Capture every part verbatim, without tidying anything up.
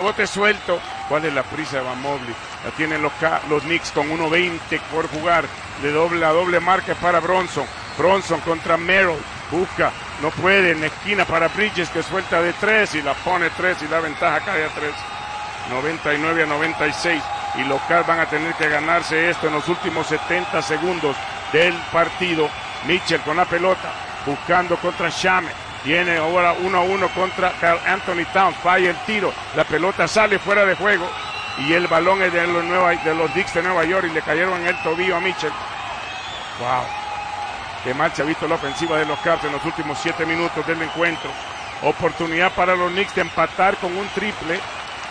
rebote suelto. ¿Cuál es la prisa de Van Mobley? La tienen los, los Knicks con uno veinte por jugar. De doble a doble marca para Bronson. Bronson contra Merrill. Busca, no puede, en la esquina para Bridges, que suelta de tres y la pone tres y la ventaja cae a tres. noventa y nueve a noventa y seis. Y los Cavs van a tener que ganarse esto en los últimos setenta segundos del partido. Mitchell con la pelota, buscando contra Shamet. Tiene ahora uno a uno contra Karl Anthony Towns. Falla el tiro, la pelota sale fuera de juego. Y el balón es de los, Nueva, de los Knicks de Nueva York y le cayeron en el tobillo a Mitchell. Wow. Qué mal se ha visto la ofensiva de los Cavs en los últimos siete minutos del encuentro. Oportunidad para los Knicks de empatar con un triple.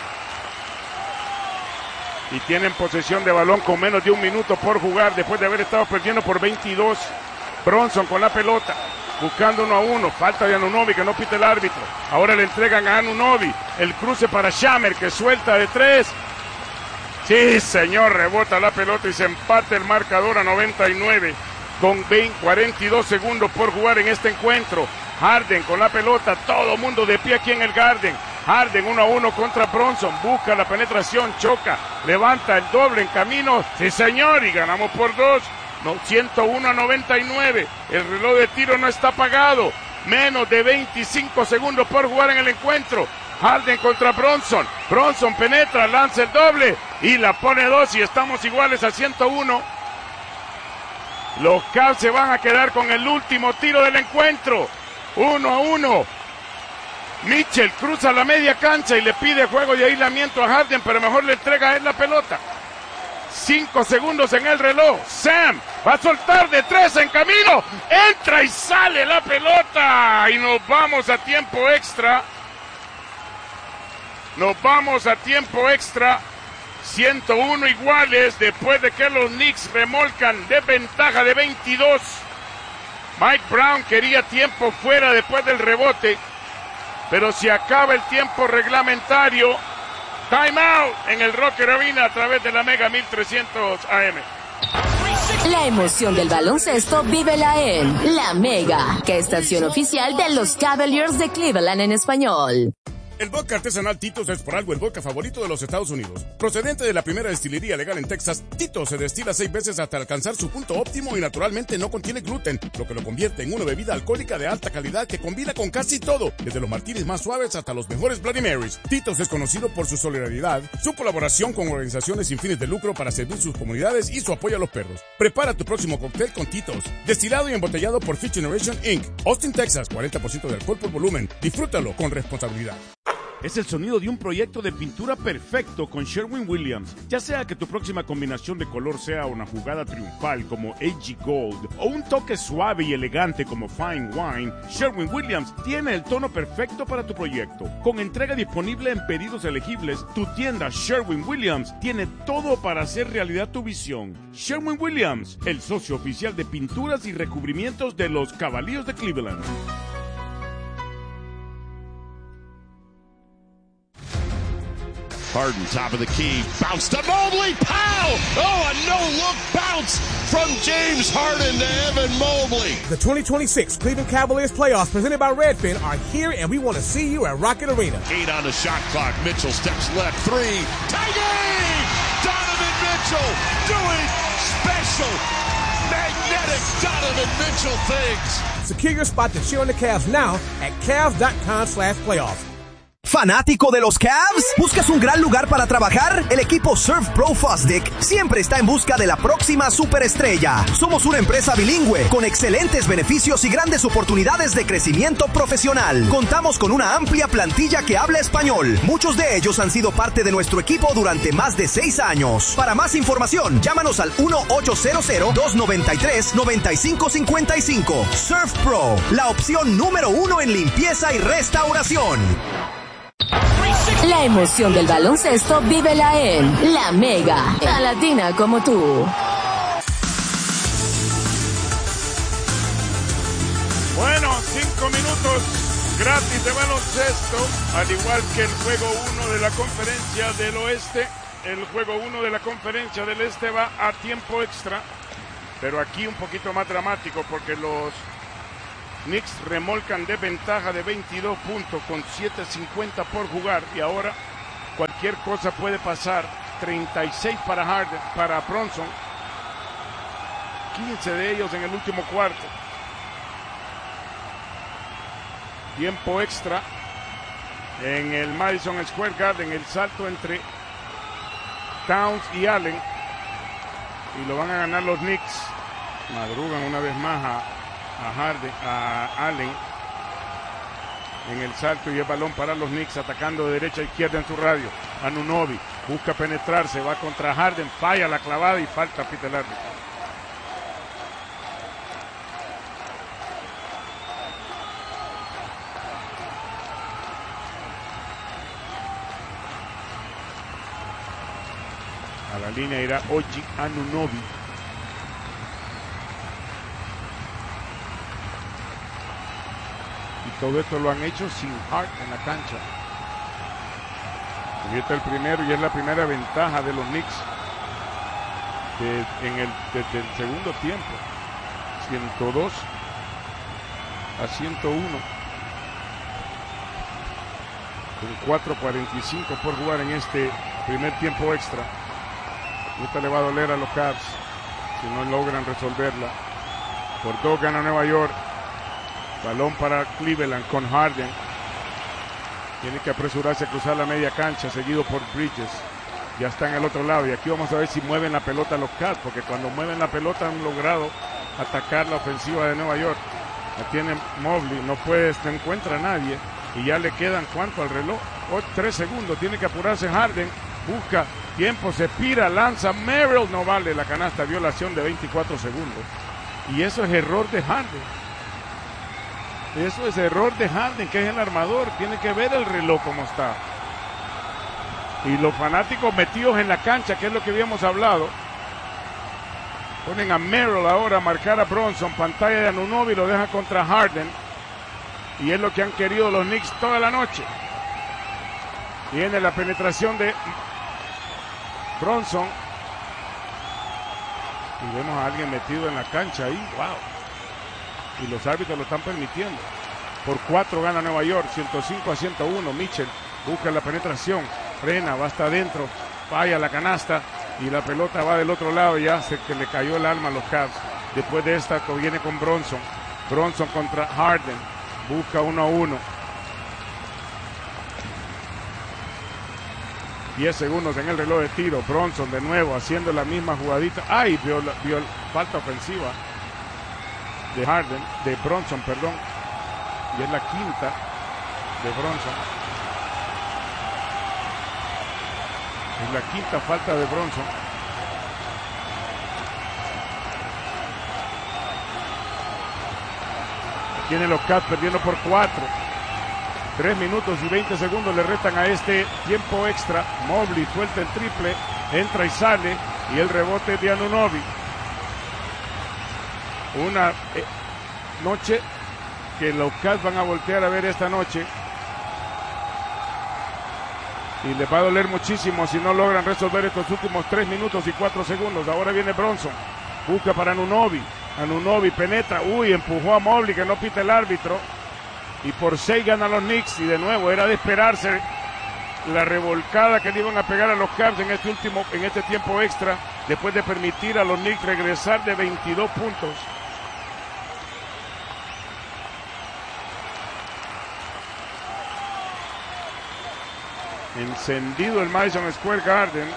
Y tienen posesión de balón con menos de un minuto por jugar después de haber estado perdiendo por veintidós. Bronson con la pelota, buscando uno a uno. Falta de Anunoby, que no pita el árbitro. Ahora le entregan a Anunoby. El cruce para Shamet, que suelta de tres. Sí, señor, rebota la pelota y se empata el marcador a noventa y nueve. Con veinte, cuarenta y dos segundos por jugar en este encuentro. Harden con la pelota, todo mundo de pie aquí en el Garden. Harden uno a uno contra Bronson, busca la penetración, choca, levanta el doble en camino, sí señor, y ganamos por dos, no, ciento uno a noventa y nueve, el reloj de tiro no está apagado, menos de veinticinco segundos por jugar en el encuentro. Harden contra Bronson, Bronson penetra, lanza el doble y la pone dos y estamos iguales a ciento uno. Los Cavs se van a quedar con el último tiro del encuentro, uno a uno. Mitchell cruza la media cancha y le pide juego de aislamiento a Harden, pero mejor le entrega a él la pelota. Cinco segundos en el reloj. Sam va a soltar de tres en camino. Entra y sale la pelota. Y nos vamos a tiempo extra. Nos vamos a tiempo extra. ciento uno iguales después de que los Knicks remolcan de ventaja de veintidós. Mike Brown quería tiempo fuera después del rebote. Pero se acaba el tiempo reglamentario. Time out en el Rocker Arena a través de la Mega mil trescientos A M. La emoción del baloncesto vívela en La Mega, que es estación oficial de los Cavaliers de Cleveland en español. El vodka artesanal Tito's es por algo el vodka favorito de los Estados Unidos. Procedente de la primera destilería legal en Texas, Tito's se destila seis veces hasta alcanzar su punto óptimo y naturalmente no contiene gluten, lo que lo convierte en una bebida alcohólica de alta calidad que combina con casi todo, desde los martinis más suaves hasta los mejores Bloody Marys. Tito's es conocido por su solidaridad, su colaboración con organizaciones sin fines de lucro para servir sus comunidades y su apoyo a los perros. Prepara tu próximo cóctel con Tito's. Destilado y embotellado por Fifth Generation incorporated. Austin, Texas, cuarenta por ciento de alcohol por volumen. Disfrútalo con responsabilidad. Es el sonido de un proyecto de pintura perfecto con Sherwin-Williams. Ya sea que tu próxima combinación de color sea una jugada triunfal como A G Gold o un toque suave y elegante como Fine Wine, Sherwin-Williams tiene el tono perfecto para tu proyecto. Con entrega disponible en pedidos elegibles, tu tienda Sherwin-Williams tiene todo para hacer realidad tu visión. Sherwin-Williams, el socio oficial de pinturas y recubrimientos de los Cavaliers de Cleveland. Harden, top of the key, bounce to Mobley, pow! Oh, a no-look bounce from James Harden to Evan Mobley. The twenty twenty-six Cleveland Cavaliers playoffs presented by Redfin are here, and we want to see you at Rocket Arena. Eight on the shot clock. Mitchell steps left, three. Tiger! Donovan Mitchell doing special, magnetic Donovan Mitchell things. Secure your spot to cheer on the Cavs now at Cavs.com slash playoffs. ¿Fanático de los Cavs? ¿Buscas un gran lugar para trabajar? El equipo Surf Pro Fosdick siempre está en busca de la próxima superestrella. Somos una empresa bilingüe con excelentes beneficios y grandes oportunidades de crecimiento profesional. Contamos con una amplia plantilla que habla español. Muchos de ellos han sido parte de nuestro equipo durante más de seis años. Para más información, llámanos al uno ocho cero cero, dos nueve tres, nueve cinco cinco cinco. Surf Pro, la opción número uno en limpieza y restauración. La emoción del baloncesto vívela en La Mega, la latina como tú. Bueno, cinco minutos gratis de baloncesto, al igual que el juego uno de la conferencia del oeste. El juego uno de la conferencia del este va a tiempo extra, pero aquí un poquito más dramático porque los Knicks remolcan de ventaja de veintidós puntos con siete cincuenta por jugar y ahora cualquier cosa puede pasar. treinta y seis para Harden, para Bronson. quince de ellos en el último cuarto. Tiempo extra en el Madison Square Garden. El salto entre Towns y Allen. Y lo van a ganar los Knicks. Madrugan una vez más a, a Harden, a Allen. En el salto y el balón para los Knicks, atacando de derecha a izquierda en su radio. Anunoby busca penetrarse, va contra Harden, falla la clavada y falta pita el árbitro. A la línea irá O G Anunoby. Y todo esto lo han hecho sin Hart en la cancha. Y este es el primero y es la primera ventaja de los Knicks de, en el, desde el segundo tiempo. ciento dos a ciento uno. Con cuatro cuarenta y cinco por jugar en este primer tiempo extra. Esta le va a doler a los Cavs si no logran resolverla. Por dos gana Nueva York. Balón para Cleveland con Harden. Tiene que apresurarse a cruzar la media cancha, seguido por Bridges. Ya está en el otro lado. Y aquí vamos a ver si mueven la pelota los Cavs, porque cuando mueven la pelota han logrado atacar la ofensiva de Nueva York. La tiene Mobley, no puede, no encuentra a nadie. Y ya le quedan, ¿cuánto al reloj? Oh, tres segundos. Tiene que apurarse Harden. Busca tiempo, se pira, lanza. Merrill no vale la canasta. Violación de veinticuatro segundos. Y eso es error de Harden. Eso es error de Harden, que es el armador. Tiene que ver el reloj como está. Y los fanáticos metidos en la cancha, que es lo que habíamos hablado. Ponen a Merrill ahora a marcar a Bronson. Pantalla de Anunoby, lo deja contra Harden. Y es lo que han querido los Knicks toda la noche. Viene la penetración de Bronson. Y vemos a alguien metido en la cancha ahí. ¡Wow! Y los árbitros lo están permitiendo. Por cuatro gana Nueva York, ciento cinco a ciento uno. Mitchell busca la penetración, frena, va hasta adentro, falla la canasta y la pelota va del otro lado. Ya se que le cayó el alma a los Cavs. Después de esta viene con Bronson. Bronson contra Harden, busca uno a uno. diez segundos en el reloj de tiro. Bronson de nuevo haciendo la misma jugadita. ¡Ay! Viola, viola, falta ofensiva de Harden, de Bronson, perdón, y es la quinta de Bronson. Es la quinta falta de Bronson. Tienen los Cavs perdiendo por cuatro. Tres minutos y veinte segundos le restan a este tiempo extra. Mobley suelta el triple, entra y sale, y el rebote de Anunoby. Una eh, noche que los Cavs van a voltear a ver esta noche y les va a doler muchísimo si no logran resolver estos últimos tres minutos y cuatro segundos. Ahora viene Bronson, busca para Anunoby, Anunoby penetra, uy, empujó a Mobley, que no pita el árbitro, y por seis ganan los Knicks. Y de nuevo era de esperarse la revolcada que le iban a pegar a los Cavs en este último, en este tiempo extra, después de permitir a los Knicks regresar de veintidós puntos. Encendido el Madison Square Garden.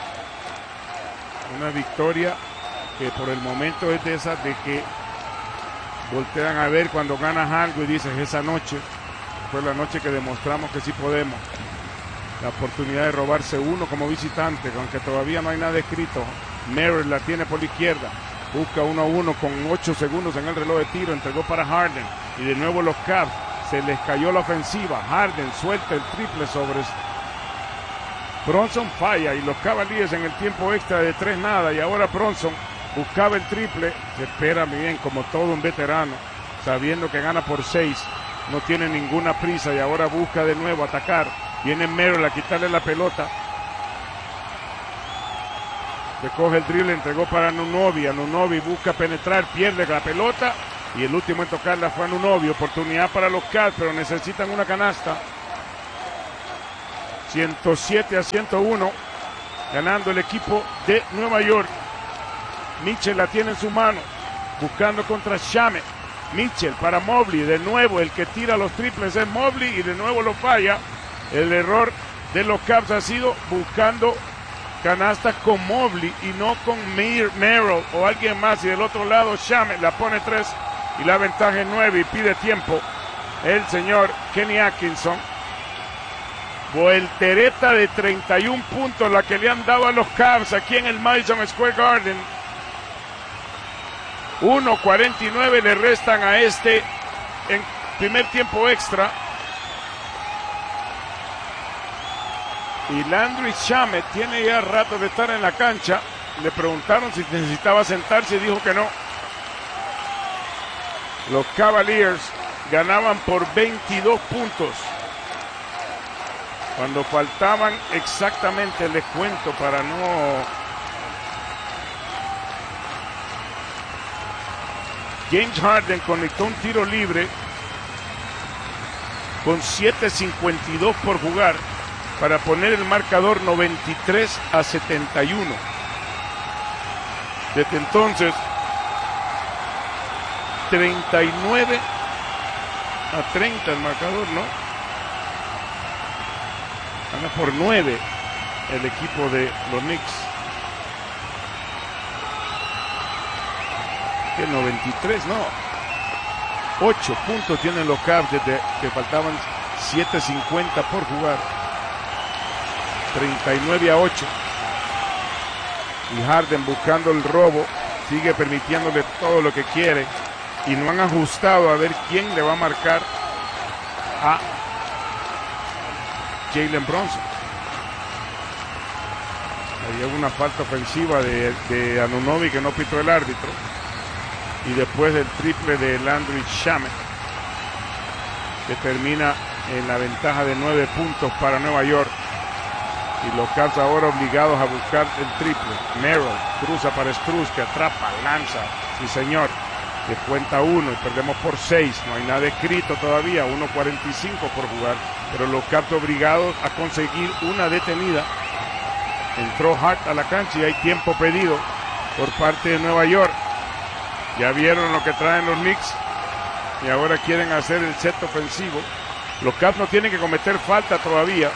Una victoria que por el momento es de esas de que voltean a ver cuando ganas algo y dices, esa noche fue la noche que demostramos que sí podemos. La oportunidad de robarse uno como visitante, aunque todavía no hay nada escrito. Merrill la tiene por la izquierda, busca uno a uno con ocho segundos en el reloj de tiro, entregó para Harden, y de nuevo los Cavs, se les cayó la ofensiva. Harden suelta el triple sobre Bronson, falla, y los Cavaliers en el tiempo extra de tres nada, y ahora Bronson buscaba el triple, se espera bien como todo un veterano, sabiendo que gana por seis, no tiene ninguna prisa, y ahora busca de nuevo atacar. Viene Merrill a quitarle la pelota, se coge el drible, entregó para Anunoby, Anunoby busca penetrar, pierde la pelota, y el último en tocarla fue Anunoby. Oportunidad para los Cavs, pero necesitan una canasta. ciento siete a ciento uno, ganando el equipo de Nueva York. Mitchell la tiene en su mano, buscando contra Shamet. Mitchell para Mobley, de nuevo el que tira los triples es Mobley y de nuevo lo falla. El error de los Cavs ha sido buscando canasta con Mobley y no con Merrill o alguien más, y del otro lado Shamet la pone tres y la ventaja es nueve y pide tiempo el señor Kenny Atkinson. Voltereta de treinta y un puntos la que le han dado a los Cavs aquí en el Madison Square Garden. uno cuarenta y nueve le restan a este en primer tiempo extra. Y Landry Shamet tiene ya rato de estar en la cancha. Le preguntaron si necesitaba sentarse y dijo que no. Los Cavaliers ganaban por veintidós puntos. Cuando faltaban exactamente, les cuento para no... James Harden conectó un tiro libre con siete cincuenta y dos por jugar para poner el marcador noventa y tres a setenta y uno. Desde entonces, treinta y nueve a treinta el marcador, ¿no? Gana por nueve el equipo de los Knicks. Que noventa y tres, no. ocho puntos tienen los Cavs desde que faltaban siete cincuenta por jugar. treinta y nueve a ocho. Y Harden buscando el robo, sigue permitiéndole todo lo que quiere. Y no han ajustado a ver quién le va a marcar a Jalen Brunson. Ahí hubo una falta ofensiva de, de Anunoby que no pitó el árbitro. Y después del triple de Landry Shamet, que termina en la ventaja de nueve puntos para Nueva York. Y los Cavs ahora obligados a buscar el triple. Merrill cruza para Strus, que atrapa, lanza. Sí, señor. De cuenta uno y perdemos por seis. No hay nada escrito todavía. uno cuarenta y cinco por jugar. Pero los Cavs obligados a conseguir una detenida. Entró Hart a la cancha y hay tiempo pedido por parte de Nueva York. Ya vieron lo que traen los Knicks y ahora quieren hacer el set ofensivo. Los Cavs no tienen que cometer falta todavía.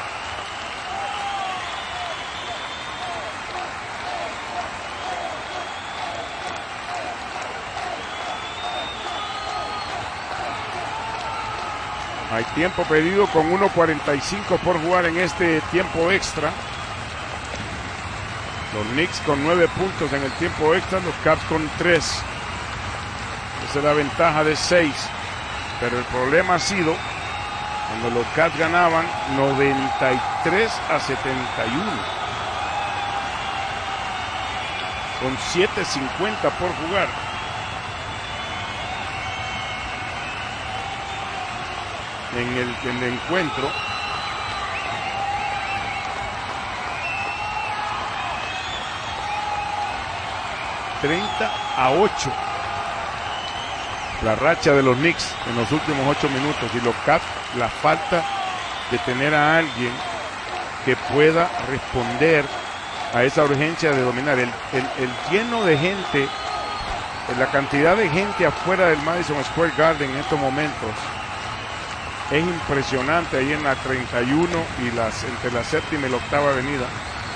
Hay tiempo pedido con uno cuarenta y cinco por jugar en este tiempo extra. Los Knicks con nueve puntos en el tiempo extra, los Cavs con tres. Esa es la ventaja de seis. Pero el problema ha sido cuando los Cavs ganaban noventa y tres a setenta y uno. Con siete cincuenta por jugar. En el, en el encuentro. treinta a ocho. La racha de los Knicks en los últimos ocho minutos. Y los Cavs, la falta de tener a alguien que pueda responder a esa urgencia de dominar. El, el, el lleno de gente, la cantidad de gente afuera del Madison Square Garden en estos momentos es impresionante, ahí en la treinta y uno y las, entre la séptima y la octava avenida.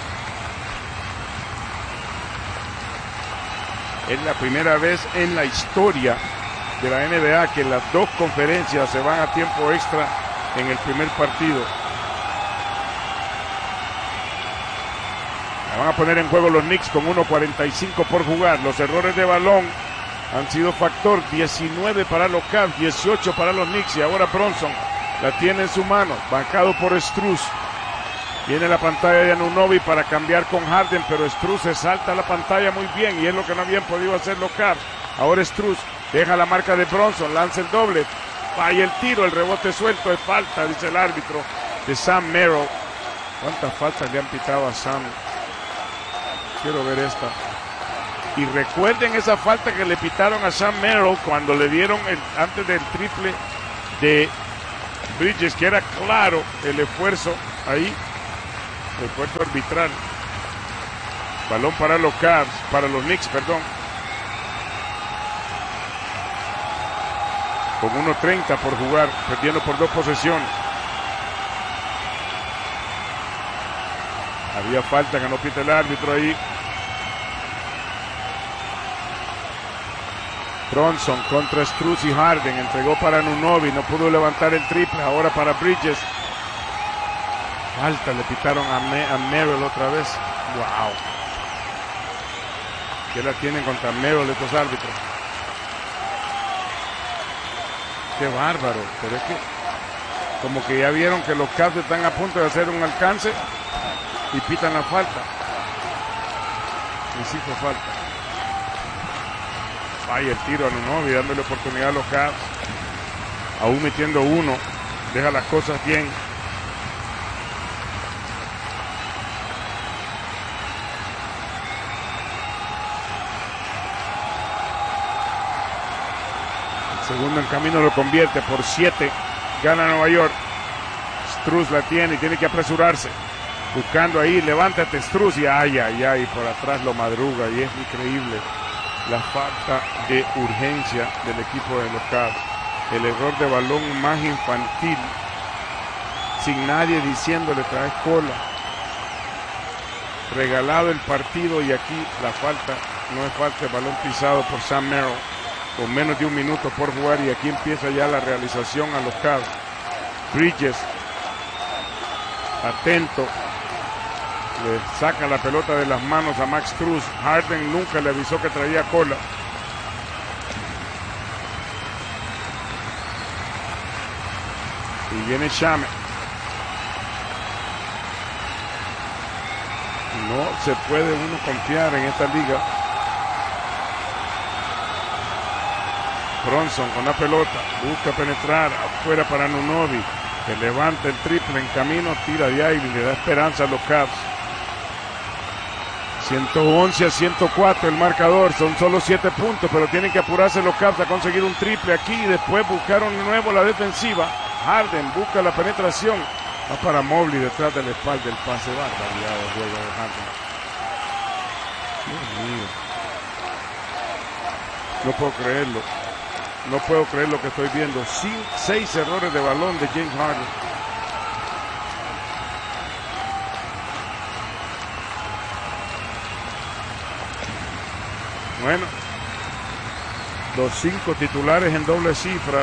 Es la primera vez en la historia de la N B A que las dos conferencias se van a tiempo extra en el primer partido. La van a poner en juego los Knicks con uno cuarenta y cinco por jugar. Los errores de balón han sido factor. diecinueve para los Cavs, dieciocho para los Knicks. Y ahora Brunson la tiene en su mano, bancado por Strus. Viene la pantalla de Anunoby para cambiar con Harden, pero Strus se salta a la pantalla muy bien y es lo que no habían podido hacer los Cavs. Ahora Strus deja la marca de Brunson, lanza el doble, falla el tiro, el rebote suelto, es falta, dice el árbitro, de Sam Merrill. ¿Cuántas faltas le han pitado a Sam? Quiero ver esta. Y recuerden esa falta que le pitaron a Sam Merrill cuando le dieron el, antes del triple de Bridges, que era claro el esfuerzo ahí el puerto arbitral. Balón para los Cavs, para los Knicks, perdón. Con uno treinta por jugar, perdiendo por dos posesiones. Había falta que no pita el árbitro ahí. Bronson contra Strus y Harden, entregó para Nunobi, no pudo levantar el triple, ahora para Bridges. Falta, le pitaron a, Me a Merrill otra vez. Wow. ¿Qué la tienen contra Merrill estos árbitros? Qué bárbaro, pero es que como que ya vieron que los Cavs están a punto de hacer un alcance y pitan la falta. Y sí fue falta. Vaya el tiro a Nunobi, dándole oportunidad a los Cavs. Aún metiendo uno, deja las cosas bien. El segundo en camino lo convierte por siete. Gana Nueva York. Strus la tiene y tiene que apresurarse. Buscando ahí, levántate Strus y ay, ay, ay, por atrás lo madruga y es increíble la falta de urgencia del equipo de los Cavs. El error de balón más infantil, sin nadie diciéndole traes cola. Regalado el partido y aquí la falta, no es falta, el balón pisado por Sam Merrill con menos de un minuto por jugar y aquí empieza ya la realización a los Cavs. Bridges, atento, le saca la pelota de las manos a Max Strus. Harden nunca le avisó que traía cola. Y viene Shamet. No se puede uno confiar en esta liga. Bronson con la pelota, busca penetrar, afuera para Nunobi, que levanta el triple en camino, tira de ahí y le da esperanza a los Cavs. ciento once a ciento cuatro el marcador, son solo siete puntos, pero tienen que apurarse los Cavs a conseguir un triple aquí y después buscaron de nuevo la defensiva. Harden busca la penetración, va para Mobley detrás de la espalda, el pase va variado el juego de Harden. Dios mío, no puedo creerlo. No puedo creer lo que estoy viendo. Sin, seis errores de balón de James Harden. Bueno, los cinco titulares en dobles cifras.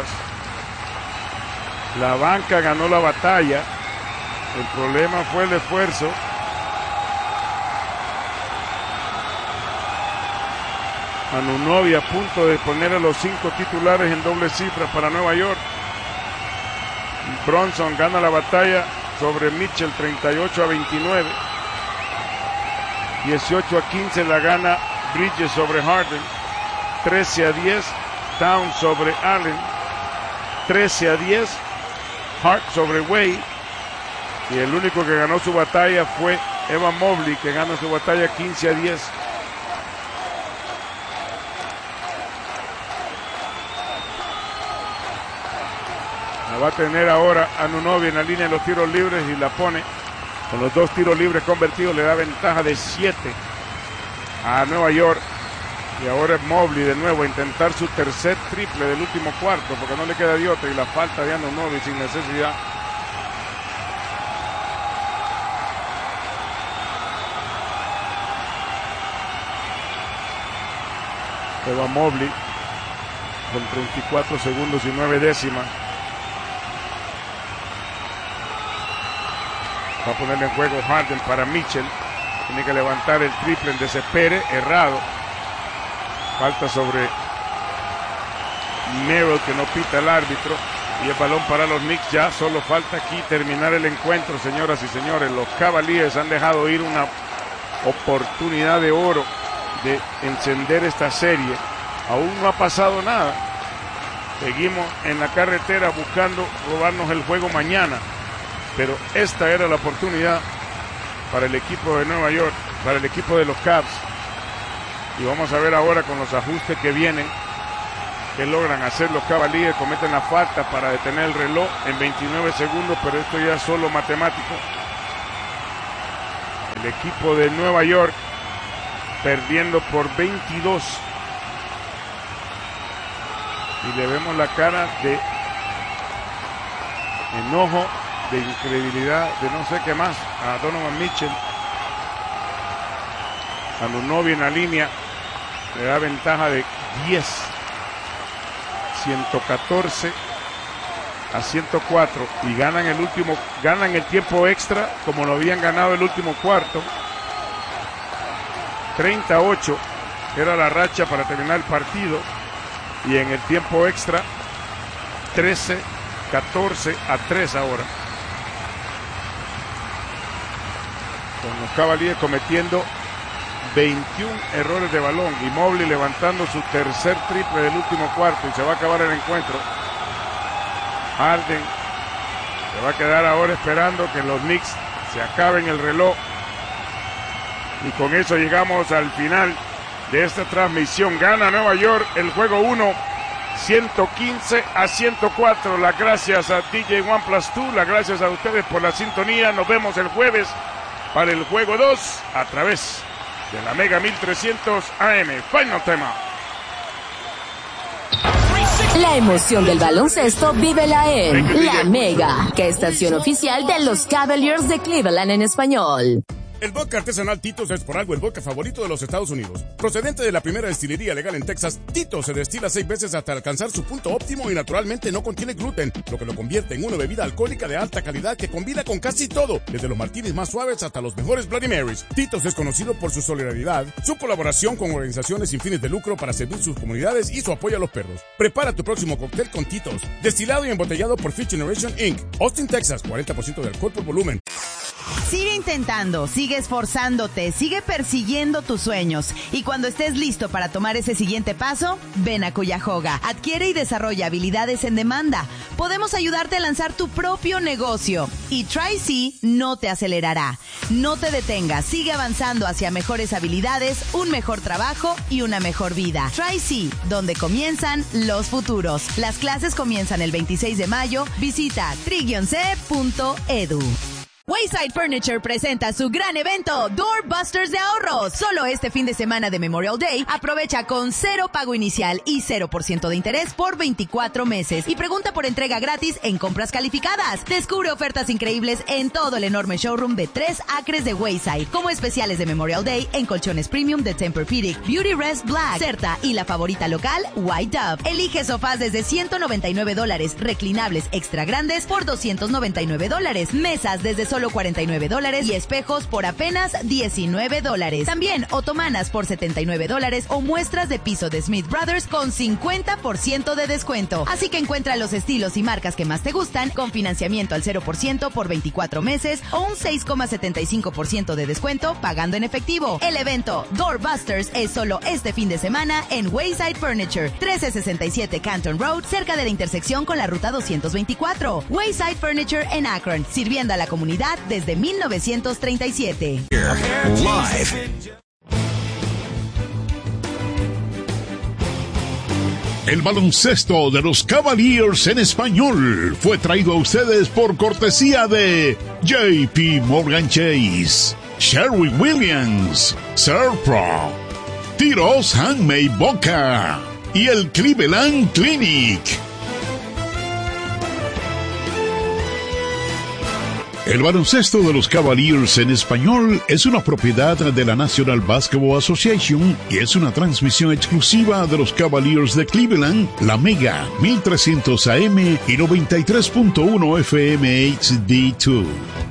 La banca ganó la batalla. El problema fue el esfuerzo. Anunoby a punto de poner a los cinco titulares en doble cifra para Nueva York. Bronson gana la batalla sobre Mitchell treinta y ocho a veintinueve. dieciocho a quince la gana Bridges sobre Harden. trece a diez Towns sobre Allen. trece a diez Hart sobre Wade. Y el único que ganó su batalla fue Evan Mobley, que gana su batalla quince a diez. Va a tener ahora a Anunoby en la línea de los tiros libres y la pone con los dos tiros libres convertidos, le da ventaja de siete a Nueva York. Y ahora es Mobley de nuevo a intentar su tercer triple del último cuarto porque no le queda de otra y la falta de Anunoby sin necesidad. Evan Mobley con treinta y cuatro segundos y nueve décimas. Va a ponerle en juego Harden para Mitchell. Tiene que levantar el triple en desespere, errado. Falta sobre Merrill que no pita el árbitro. Y el balón para los Knicks. Ya solo falta aquí terminar el encuentro, señoras y señores. Los Cavaliers han dejado ir una oportunidad de oro de encender esta serie. Aún no ha pasado nada. Seguimos en la carretera buscando robarnos el juego mañana. Pero esta era la oportunidad para el equipo de Nueva York, para el equipo de los Cavs. Y vamos a ver ahora con los ajustes que vienen, que logran hacer los Cavaliers. Cometen la falta para detener el reloj en veintinueve segundos, pero esto ya es solo matemático. el equipo de Nueva York, perdiendo por veintidós. Y le vemos la cara de enojo, de incredulidad, de no sé qué más, a Donovan Mitchell. Anunoby en la línea le da ventaja de diez, ciento catorce a ciento cuatro, y ganan el último, ganan el tiempo extra como lo habían ganado el último cuarto. treinta a ocho era la racha para terminar el partido, y en el tiempo extra trece, catorce a tres ahora, con los Cavaliers cometiendo veintiún errores de balón, y Mobley levantando su tercer triple del último cuarto, y se va a acabar el encuentro. Harden se va a quedar ahora esperando que los Knicks se acaben el reloj, y con eso llegamos al final de esta transmisión. Gana Nueva York el juego uno, ciento quince a ciento cuatro. Las gracias a D J One Plus dos, las gracias a ustedes por la sintonía. Nos vemos el jueves para el juego dos a través de la Mega mil trescientos A M. Final tema. La emoción del baloncesto vívela en La Mega, que es estación oficial de los Cavaliers de Cleveland en español. El vodka artesanal Tito's es por algo el vodka favorito de los Estados Unidos. Procedente de la primera destilería legal en Texas, Tito's se destila seis veces hasta alcanzar su punto óptimo y naturalmente no contiene gluten, lo que lo convierte en una bebida alcohólica de alta calidad que combina con casi todo, desde los martinis más suaves hasta los mejores Bloody Marys. Tito's es conocido por su solidaridad, su colaboración con organizaciones sin fines de lucro para servir sus comunidades y su apoyo a los perros. Prepara tu próximo cóctel con Tito's, destilado y embotellado por Fifth Generation incorporated. Austin, Texas, cuarenta por ciento de alcohol por volumen. Sigue intentando, sigue esforzándote, sigue persiguiendo tus sueños. Y cuando estés listo para tomar ese siguiente paso, ven a Cuyahoga. Adquiere y desarrolla habilidades en demanda. Podemos ayudarte a lanzar tu propio negocio. Y TriC no te acelerará. No te detengas, sigue avanzando hacia mejores habilidades, un mejor trabajo y una mejor vida. TriC, donde comienzan los futuros. Las clases comienzan el veintiséis de mayo. Visita tri c punto edu. Wayside Furniture presenta su gran evento Doorbusters de ahorros. Solo este fin de semana de Memorial Day, aprovecha con cero pago inicial y cero por ciento de interés por veinticuatro meses. Y pregunta por entrega gratis en compras calificadas. Descubre ofertas increíbles en todo el enorme showroom de tres acres de Wayside, como especiales de Memorial Day en colchones premium de Tempur-Pedic, Beauty Rest Black, Certa y la favorita local, White Dove. Elige sofás desde ciento noventa y nueve dólares, reclinables extra grandes por doscientos noventa y nueve dólares, mesas desde solo cuarenta y nueve dólares y espejos por apenas diecinueve dólares. También otomanas por setenta y nueve dólares o muestras de piso de Smith Brothers con cincuenta por ciento de descuento. Así que encuentra los estilos y marcas que más te gustan con financiamiento al cero por ciento por veinticuatro meses o un seis coma setenta y cinco por ciento de descuento pagando en efectivo. El evento Doorbusters es solo este fin de semana en Wayside Furniture, trece sesenta y siete Canton Road, cerca de la intersección con la ruta doscientos veinticuatro. Wayside Furniture en Akron, sirviendo a la comunidad desde mil novecientos treinta y siete. Live. El baloncesto de los Cavaliers en español fue traído a ustedes por cortesía de J P Morgan Chase, Sherwin Williams, Serpro, Tiros Handmade Boca y el Cleveland Clinic. El baloncesto de los Cavaliers en español es una propiedad de la National Basketball Association y es una transmisión exclusiva de los Cavaliers de Cleveland, la Mega mil trescientos A M y noventa y tres punto uno F M H D dos.